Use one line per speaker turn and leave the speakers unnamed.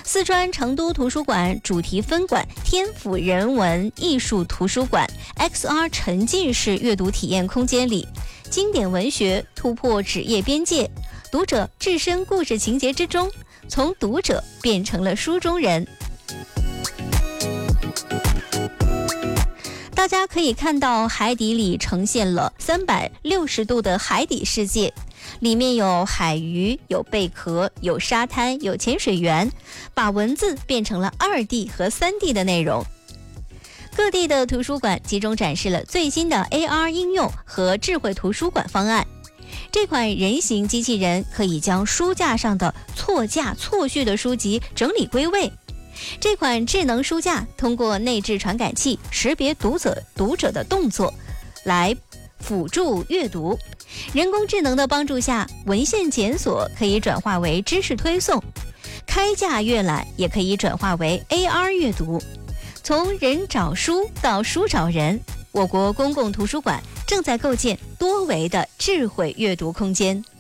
四川成都图书馆主题分馆天府人文艺术图书馆 XR 沉浸式阅读体验空间里，经典文学突破职业边界，读者置身故事情节之中，从读者变成了书中人。大家可以看到海底里呈现了360度的海底世界，里面有海鱼，有贝壳，有沙滩，有潜水员，把文字变成了2D 和3D 的内容。各地的图书馆集中展示了最新的 AR 应用和智慧图书馆方案。这款人形机器人可以将书架上的错架错序的书籍整理归位。这款智能书架通过内置传感器识别读者的动作来辅助阅读，人工智能的帮助下，文献检索可以转化为知识推送，开架阅览也可以转化为 AR 阅读。从人找书到书找人，我国公共图书馆正在构建多维的智慧阅读空间。